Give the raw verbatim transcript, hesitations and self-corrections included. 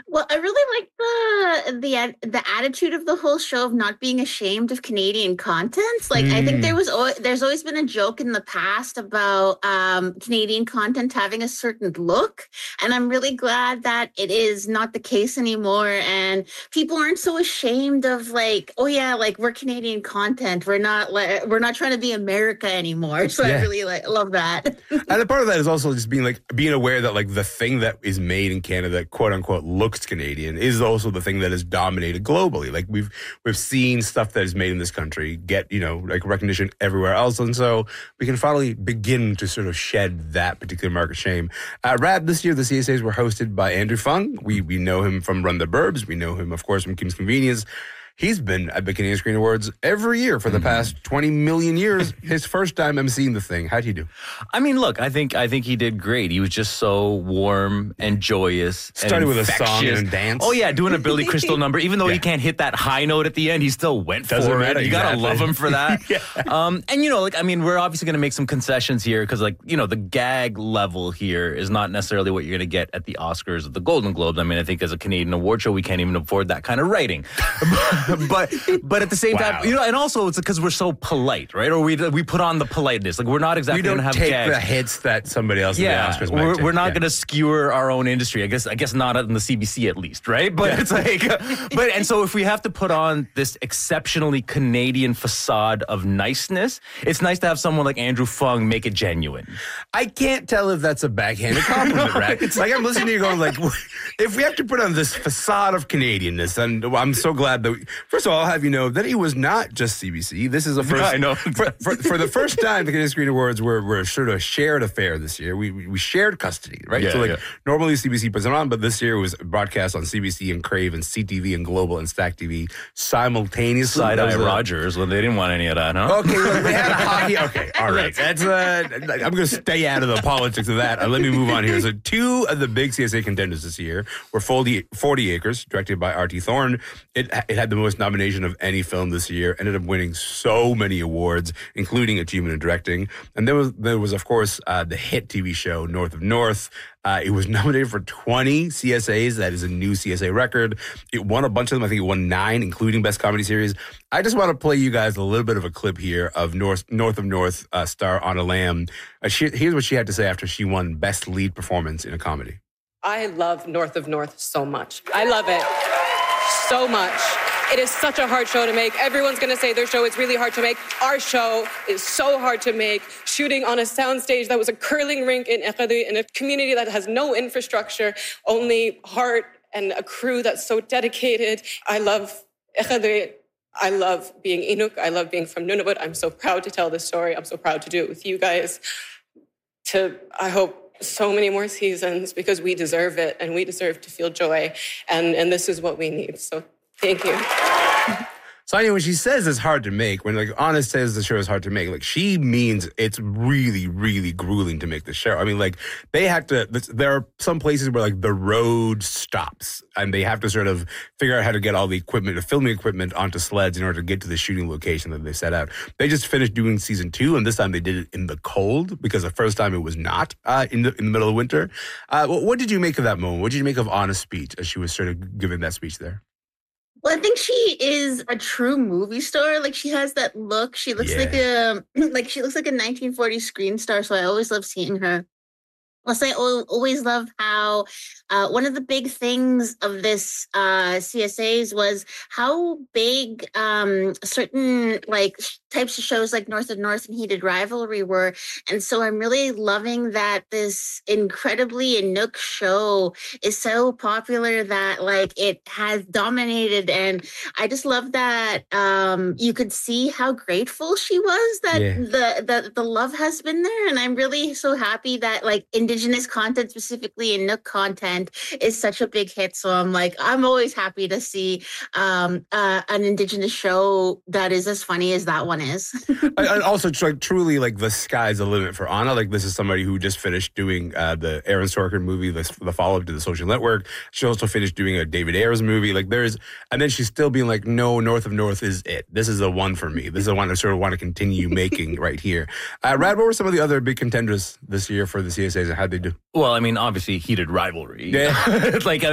Well, I really like the the the attitude of the whole show of not being ashamed of Canadian contents. Like, I think there Mm. was al- there's always been a joke in the past about um, Canadian content having a certain look, and I'm really glad that it is not the case anymore. And people aren't so ashamed of like, oh yeah, like we're Canadian content. We're not like we're not trying to be America anymore. So I Yeah. really like love that. And a part of that is also just being like being aware that like the thing that is made in Canada, quote unquote, looks Canadian, is also the thing that is dominated globally. Like we've we've seen stuff that is made in this country get, you know, like recognition everywhere else, and so we can finally begin to sort of shed that particular market shame. Uh, Rad, this year the C S As were hosted by Andrew Fung. We we know him from Run the Burbs. We know him, of course, from Kim's Convenience. He's been at the Canadian Screen Awards every year for the Mm-hmm. past twenty million years. His first time emceeing the thing. How'd he do? I mean, look, I think I think he did great. He was just so warm and joyous. Started and with a song infectious. and dance. Oh yeah, doing a Billy Crystal number. Even though Yeah. he can't hit that high note at the end, he still went Doesn't for matter, it. You gotta exactly. love him for that. Yeah. Um, and you know, like I mean, we're obviously gonna make some concessions here because, like, you know, the gag level here is not necessarily what you're gonna get at the Oscars or the Golden Globes. I mean, I think as a Canadian award show, we can't even afford that kind of writing. but but at the same Wow. time, you know, and also it's because we're so polite, right? Or we we put on the politeness. Like we're not exactly We don't gonna have take gags. the hits that somebody else Yeah, in the Oscars might we're, take. we're not Yeah. going to skewer our own industry. I guess I guess not in the C B C at least, right? But it's like, but and so if we have to put on this exceptionally Canadian facade of niceness, it's nice to have someone like Andrew Fung make it genuine. I can't tell if that's a backhanded compliment, right? It's like I'm listening to you going like, if we have to put on this facade of Canadianness, and I'm so glad that, we, first of all, I'll have you know that it was not just C B C. This is the first, I know. for, for, for the first time, the Canadian Screen Awards were, were sort of a shared affair this year. We we, we shared custody, right? Yeah, so like yeah. normally C B C puts it on, but this year it was broadcast on C B C and Crave and C T V and Global and Stack T V simultaneously. Side That Eye was a- Rogers, well, they didn't want any of that, huh? Okay, well, we had a hockey. Okay, all right. That's uh, I'm going to stay out of the politics of that. Uh, let me move on here. So, two of the big C S A contenders this year were forty, forty Acres, directed by R T Thorne. It it had the most nomination of any film this year. Ended up winning so many awards, including achievement in directing. And there was there was of course uh, the hit T V show North of North. Uh, it was nominated for twenty C S As. That is a new C S A record. It won a bunch of them. I think it won nine, including Best Comedy Series. I just want to play you guys a little bit of a clip here of North North of North uh, star Anna Lamb. Uh, she, here's what she had to say after she won Best Lead Performance in a Comedy. I love North of North so much. I love it so much. It is such a hard show to make. Everyone's going to say their show is really hard to make. Our show is so hard to make. Shooting on a soundstage that was a curling rink in Ekadu in a community that has no infrastructure, only heart and a crew that's so dedicated. I love Ekadu. I love being Inuk. I love being from Nunavut. I'm so proud to tell this story. I'm so proud to do it with you guys. To, I hope, so many more seasons because we deserve it and we deserve to feel joy. And, and this is what we need. So thank you. Sonia, when she says it's hard to make, when like Anna says the show is hard to make, like she means it's really, really grueling to make the show. I mean, like they have to, there are some places where like the road stops and they have to sort of figure out how to get all the equipment, the filming equipment onto sleds in order to get to the shooting location that they set out. They just finished doing season two and this time they did it in the cold because the first time it was not uh, in, the, in the middle of winter. Uh, what, what did you make of that moment? What did you make of Anna's speech as she was sort of giving that speech there? Well, I think she is a true movie star. Like she has that look. She looks Yeah. like a like she looks like a nineteen forties screen star. So I always love seeing her. Plus, I al- always love how uh, one of the big things of this uh, C S As was how big um, certain like sh- types of shows like North of North and Heated Rivalry were. And so I'm really loving that this incredibly Inuk show is so popular that like it has dominated. And I just love that um, you could see how grateful she was that Yeah. the, the the love has been there. And I'm really so happy that like Indigenous content, specifically Inuk content, is such a big hit. So I'm like, I'm always happy to see um, uh, an Indigenous show that is as funny as that one is. And also, like, truly, like, the sky's the limit for Anna. Like, this is somebody who just finished doing uh, the Aaron Sorkin movie, the, the follow-up to The Social Network. She also finished doing a David Ayers movie. Like, there's, and then she's still being like, no, North of North is it. This is the one for me. This is the one I sort of want to continue making right here. Uh, Rad, what were some of the other big contenders this year for the C S As and how'd they do? Well, I mean, obviously, Heated Rivalry. Yeah. like, I